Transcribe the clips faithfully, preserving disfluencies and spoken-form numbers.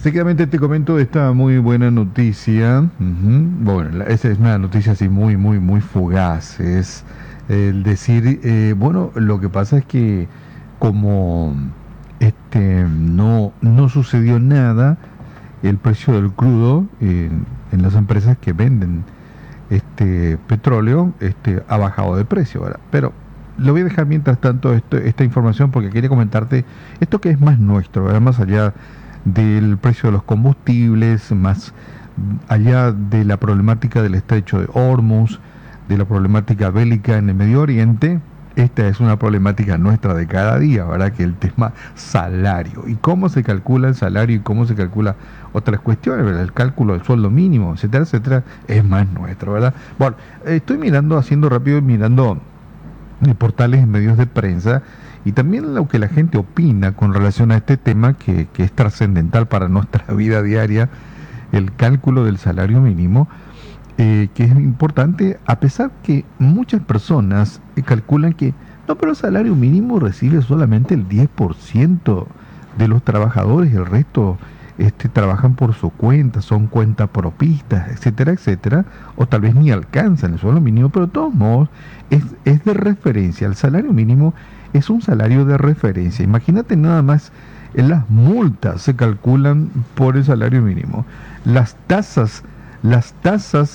Seguidamente te comento esta muy buena noticia. Ujú. Bueno, la- esta es una noticia así muy, muy, muy fugaz. Es el decir, eh, bueno, lo que pasa es que como este no, no sucedió nada, el precio del crudo en, en las empresas que venden este petróleo este ha bajado de precio, ¿verdad? Pero lo voy a dejar mientras tanto esto, esta información porque quería comentarte esto que es más nuestro, ¿verdad? Más allá del precio de los combustibles, más allá de la problemática del estrecho de Hormuz, de la problemática bélica en el Medio Oriente. Esta es una problemática nuestra de cada día, ¿verdad? Que el tema salario. ¿Y cómo se calcula el salario y cómo se calcula otras cuestiones, ¿verdad? El cálculo del sueldo mínimo, etcétera, etcétera, es más nuestro, ¿verdad? Bueno, estoy mirando, haciendo rápido, mirando en portales, en medios de prensa, y también lo que la gente opina con relación a este tema que, que es trascendental para nuestra vida diaria, el cálculo del salario mínimo, eh, que es importante, a pesar que muchas personas eh, calculan que, no, pero el salario mínimo recibe solamente el diez por ciento de los trabajadores, el resto este, trabajan por su cuenta, son cuentapropistas, etcétera, etcétera, o tal vez ni alcanzan el sueldo mínimo, pero de todos modos es, es de referencia. El salario mínimo es un salario de referencia. Imagínate nada más, eh, las multas se calculan por el salario mínimo. Las tasas, las tasas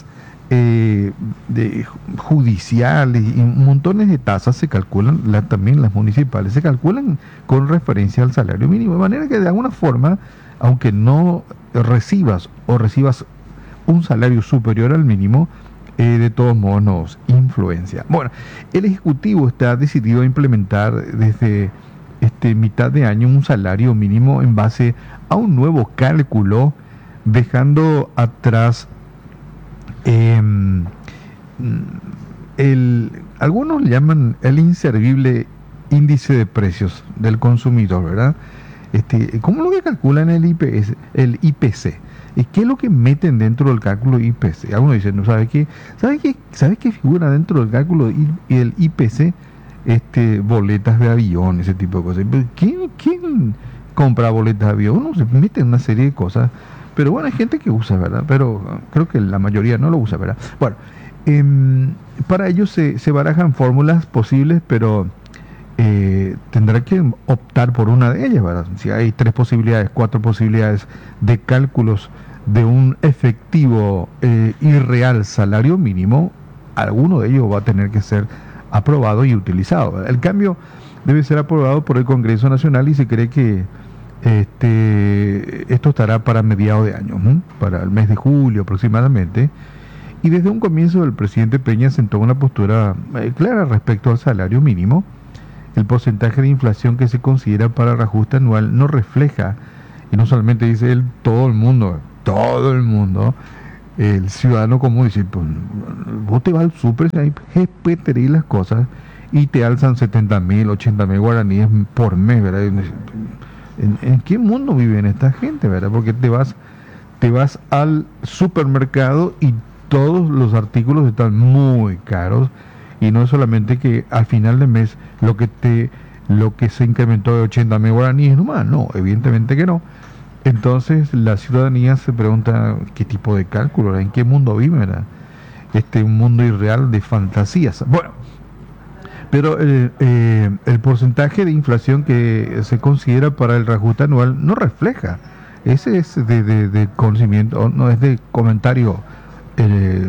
eh, de judiciales y montones de tasas se calculan, la, también las municipales, se calculan con referencia al salario mínimo. De manera que de alguna forma, aunque no recibas o recibas un salario superior al mínimo, eh, de todos modos nos influencia. Bueno, el Ejecutivo está decidido a implementar desde este mitad de año un salario mínimo en base a un nuevo cálculo, dejando atrás eh, el, algunos le llaman el inservible índice de precios del consumidor, ¿verdad? Este, ¿cómo lo que calculan el I P S, el I P C? ¿Y qué es lo que meten dentro del cálculo I P C? Algunos dicen, ¿no sabe qué? ¿Sabe qué? ¿Sabe qué figura dentro del cálculo del I P C? Este, boletas de avión, ese tipo de cosas. ¿Quién, quién compra boletas de avión? Uno se mete en una serie de cosas. Pero bueno, hay gente que usa, ¿verdad? Pero creo que la mayoría no lo usa, ¿verdad? Bueno, eh, para ello se, se barajan fórmulas posibles, pero eh, tendrá que optar por una de ellas, ¿verdad? Si hay tres posibilidades, cuatro posibilidades de cálculos de un efectivo eh, y real salario mínimo, alguno de ellos va a tener que ser aprobado y utilizado, ¿verdad? El cambio debe ser aprobado por el Congreso Nacional y se cree que este, esto estará para mediados de año, ¿eh? Para el mes de julio aproximadamente. Y desde un comienzo el presidente Peña sentó una postura eh, clara respecto al salario mínimo. El porcentaje de inflación que se considera para el reajuste anual no refleja, y no solamente dice él, todo el mundo, todo el mundo, el ciudadano común dice, pues, vos te vas al súper, hay respetar las cosas y te alzan setenta mil, ochenta mil guaraníes por mes, ¿verdad? ¿En, en qué mundo viven esta gente, verdad? Porque te vas, te vas al supermercado y todos los artículos están muy caros. Y no es solamente que al final del mes lo que te lo que se incrementó de ochenta mil guaraníes nomás, no, evidentemente que no. Entonces la ciudadanía se pregunta qué tipo de cálculo, ¿verdad? ¿En qué mundo vive, verdad? Este un mundo irreal de fantasías. Bueno, pero eh, eh, el porcentaje de inflación que se considera para el reajuste anual no refleja. Ese es de, de, de conocimiento, no es de comentario eh,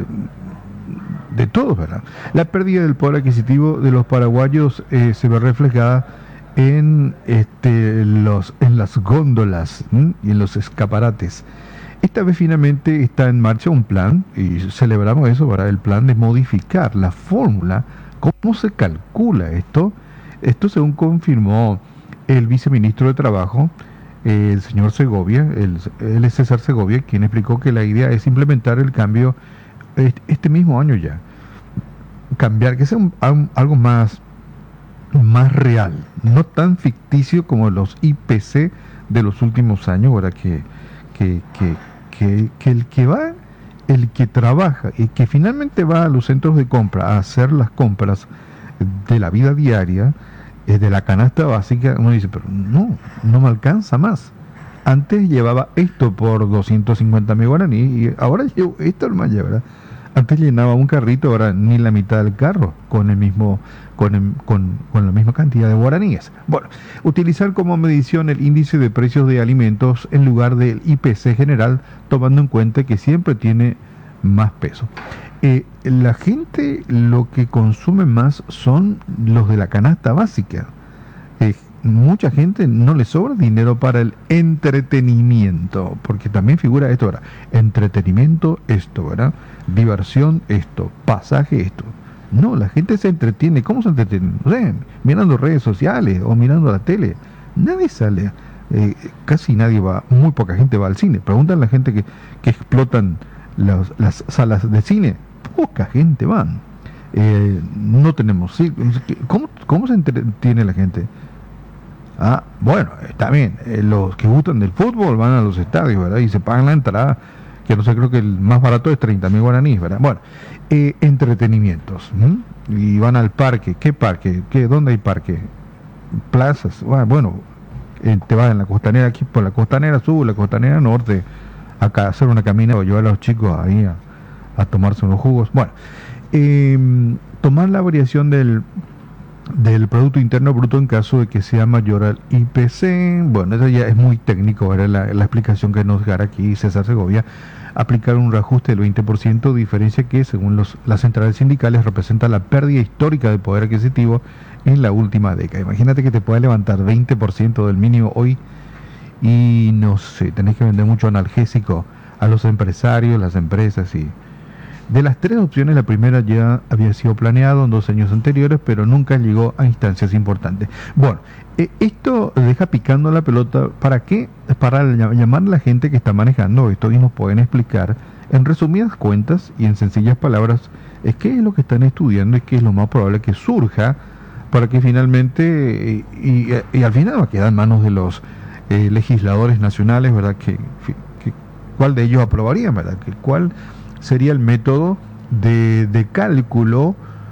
de todos, ¿verdad? La pérdida del poder adquisitivo de los paraguayos eh, se ve reflejada en este los en las góndolas, ¿m? Y en los escaparates. Esta vez finalmente está en marcha un plan, y celebramos eso, ¿verdad? El plan de modificar la fórmula. ¿Cómo se calcula esto? Esto según confirmó el viceministro de Trabajo, eh, el señor Segovia, el, él es César Segovia, quien explicó que la idea es implementar el cambio este mismo año ya. Cambiar, que sea un, un, algo más, más real, no tan ficticio como los I P C de los últimos años, ¿verdad? Que, que, que, que, que el que va, el que trabaja y que finalmente va a los centros de compra a hacer las compras de la vida diaria, eh, de la canasta básica, uno dice, pero no, no me alcanza más. Antes llevaba esto por doscientos cincuenta mil guaraníes y ahora llevo esto nomás ya, ¿verdad? Antes llenaba un carrito, ahora ni la mitad del carro con el mismo, con, el- con, con la misma cantidad de guaraníes. Bueno, utilizar como medición el índice de precios de alimentos en lugar del I P C general, tomando en cuenta que siempre tiene más peso. Eh, la gente lo que consume más son los de la canasta básica. Eh, mucha gente no le sobra dinero para el entretenimiento, porque también figura esto ahora, entretenimiento esto, ¿verdad? Diversión esto, pasaje esto. No, la gente se entretiene. ¿Cómo se entretiene? No sé, mirando redes sociales o mirando la tele. Nadie sale, eh, casi nadie va, muy poca gente va al cine. Preguntan a la gente que, que explotan las, las salas de cine, poca gente van. Eh, no tenemos, sí, ¿cómo, cómo se entretiene la gente? Ah, bueno, está bien. eh, los que gustan del fútbol van a los estadios, ¿verdad? Y se pagan la entrada, que no sé, creo que el más barato es treinta mil guaraníes, ¿verdad? Bueno, eh, entretenimientos. ¿M? Y van al parque. ¿Qué parque? ¿Qué, ¿Dónde hay parque? Plazas. Ah, bueno, eh, te vas en la costanera, aquí por la costanera sur, la costanera norte, acá a hacer una caminata o llevar a los chicos ahí a, a tomarse unos jugos. Bueno, eh, tomar la variación del del Producto Interno Bruto en caso de que sea mayor al I P C. Bueno, eso ya es muy técnico, era la, la explicación que nos da aquí César Segovia. Aplicar un reajuste del veinte por ciento, diferencia que según los, las centrales sindicales representa la pérdida histórica de poder adquisitivo en la última década. Imagínate que te pueda levantar veinte por ciento del mínimo hoy y no sé, tenés que vender mucho analgésico a los empresarios, las empresas y... De las tres opciones, la primera ya había sido planeado en dos años anteriores, pero nunca llegó a instancias importantes. Bueno, eh, esto deja picando la pelota. ¿Para qué? Para ll- llamar a la gente que está manejando esto y nos pueden explicar en resumidas cuentas y en sencillas palabras es qué es lo que están estudiando y qué es lo más probable que surja para que finalmente, eh, y, y- y al final va a quedar en manos de los eh, legisladores nacionales, ¿verdad? Que, que- ¿Cuál de ellos aprobarían, ¿verdad? Que, ¿Cuál sería el método de, de cálculo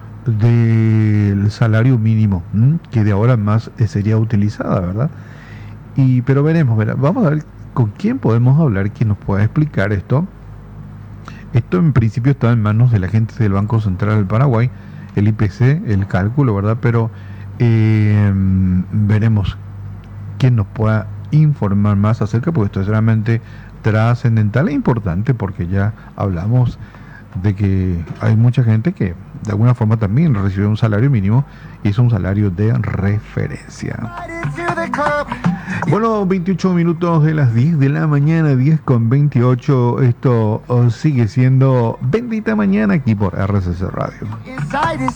del salario mínimo, ¿m? Que de ahora en más eh, sería utilizada, ¿verdad? Y pero veremos, ¿verdad? Vamos a ver con quién podemos hablar, quien nos pueda explicar esto. Esto en principio está en manos de la gente del Banco Central del Paraguay, el I P C, el cálculo, ¿verdad? Pero eh, veremos quién nos pueda informar más acerca, porque esto es realmente trascendental e importante, porque ya hablamos de que hay mucha gente que de alguna forma también recibe un salario mínimo y es un salario de referencia. Bueno, veintiocho minutos de las diez de la mañana, diez con veintiocho. Esto oh, sigue siendo Bendita Mañana aquí por R C C Radio.